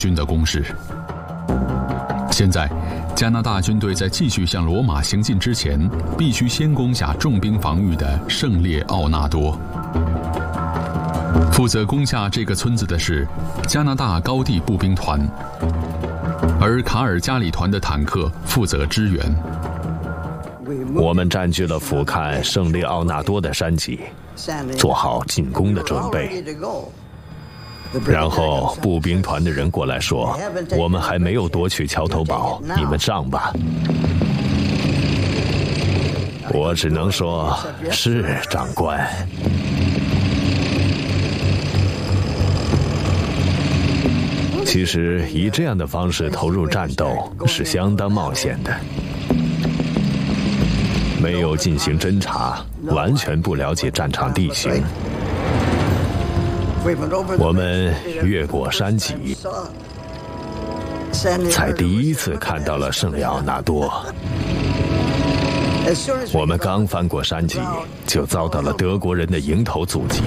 军的攻势。现在，加拿大军队在继续向罗马行进之前，必须先攻下重兵防御的圣列奥纳多。负责攻下这个村子的是加拿大高地步兵团，而卡尔加里团的坦克负责支援。 我们占据了俯瞰圣列奥纳多的山脊，做好进攻的准备。然后步兵团的人过来说，我们还没有夺取桥头堡，你们上吧。我只能说，是长官。其实以这样的方式投入战斗是相当冒险的，没有进行侦察，完全不了解战场地形。我们越过山脊，才第一次看到了圣列奥纳多。我们刚翻过山脊，就遭到了德国人的迎头阻击。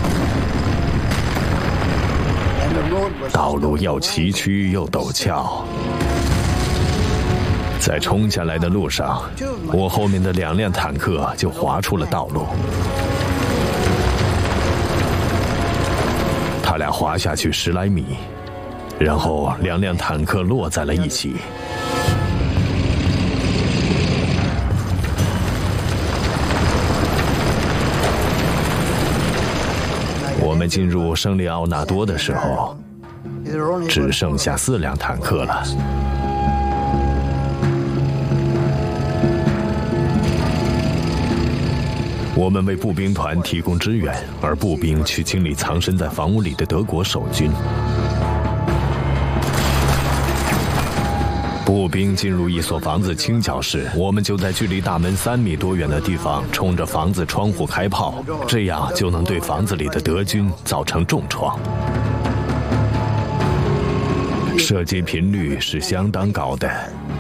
道路又崎岖又陡峭，在冲下来的路上，我后面的2辆坦克就划出了道路。他俩滑下去10来米，然后2辆坦克落在了一起。我们进入圣列奥纳多的时候，只剩下4辆坦克了。我们为步兵团提供支援，而步兵去清理藏身在房屋里的德国守军。步兵进入一所房子倾角时，我们就在距离大门3米多远的地方冲着房子窗户开炮，这样就能对房子里的德军造成重创。射击频率是相当高的，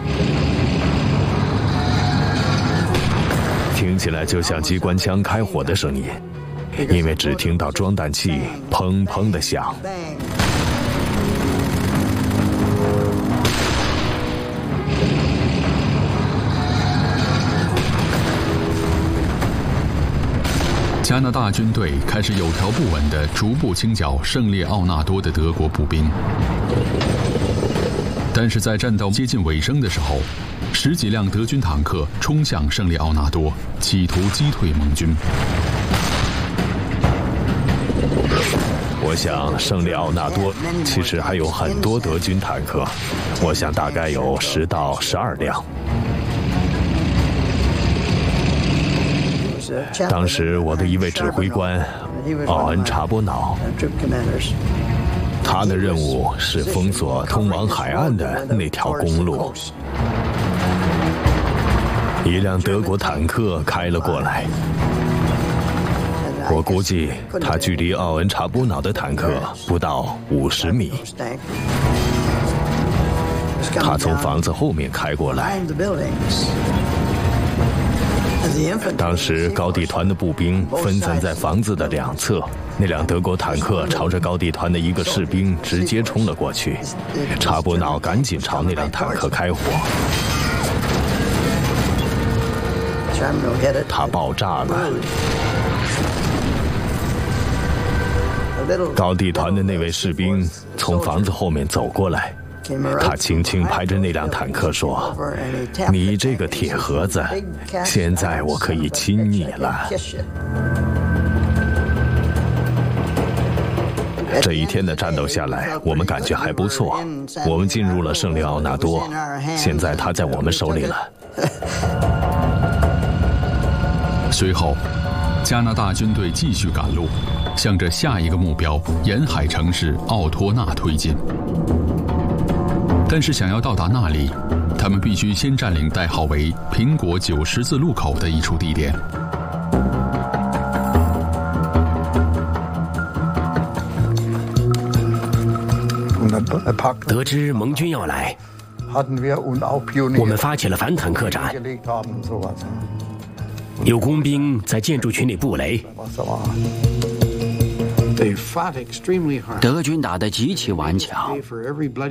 听起来就像机关枪开火的声音，因为只听到装弹器砰砰地响。 加拿大军队开始有条不紊地逐步清剿圣列奥纳多的德国步兵，但是在战斗接近尾声的时候，10几辆德军坦克冲向圣列奥纳多，企图击退盟军。 我想圣列奥纳多其实还有很多德军坦克，我想大概有10到12辆。当时我的一位指挥官奥恩·查波瑙，他的任务是封锁通往海岸的那条公路。一辆德国坦克开了过来，我估计他距离奥恩·查波瑙的坦克不到50米。他从房子后面开过来。当时高地团的步兵分散在房子的2侧，那辆德国坦克朝着高地团的一个士兵直接冲了过去，查波瑙赶紧朝那辆坦克开火，它爆炸了。高地团的那位士兵从房子后面走过来，他轻轻拍着那辆坦克说：“你这个铁盒子，现在我可以亲你了。”这一天的战斗下来，我们感觉还不错。我们进入了圣列奥纳多，现在他在我们手里了。 随后，加拿大军队继续赶路，向着下一个目标沿海城市奥托纳推进。但是想要到达那里，他们必须先占领代号为苹果9十字路口的一处地点。 得知盟军要来，我们发起了反坦克战。有工兵在建筑群里布雷。 德军打得极其顽强，